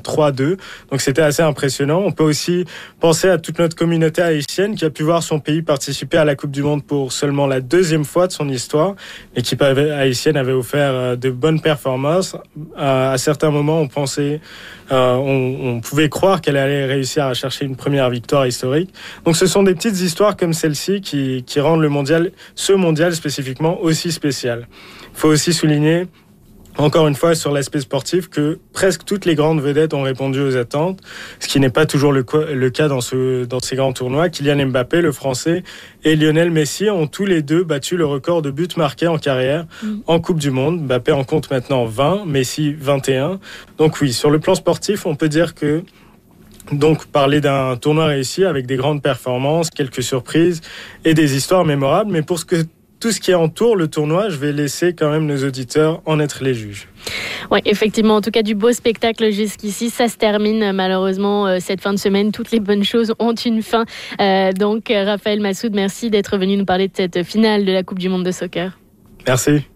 3-2. Donc c'était assez impressionnant. On peut aussi penser à toute notre communauté haïtienne qui a pu voir son pays participer à la Coupe du Monde pour seulement la deuxième fois de son histoire. L'équipe haïtienne avait offert de bonnes performances. À certains moments, on pensait, on pouvait croire qu'elle allait réussir à chercher une première victoire historique. Donc ce sont des petites histoires comme celle-ci qui rendent ce mondial spécifiquement aussi spécial. Il faut aussi souligner, encore une fois, sur l'aspect sportif, que presque toutes les grandes vedettes ont répondu aux attentes, ce qui n'est pas toujours le cas dans ces grands tournois. Kylian Mbappé, le Français, et Lionel Messi ont tous les deux battu le record de buts marqués en carrière en Coupe du Monde. Mbappé en compte maintenant 20, Messi 21. Donc oui, sur le plan sportif, on peut dire que parler d'un tournoi réussi avec des grandes performances, quelques surprises et des histoires mémorables. Mais pour tout ce qui entoure le tournoi, je vais laisser quand même nos auditeurs en être les juges. Oui, effectivement, en tout cas du beau spectacle jusqu'ici, ça se termine malheureusement cette fin de semaine. Toutes les bonnes choses ont une fin. Donc Raphaël Massoud, merci d'être venu nous parler de cette finale de la Coupe du Monde de soccer. Merci.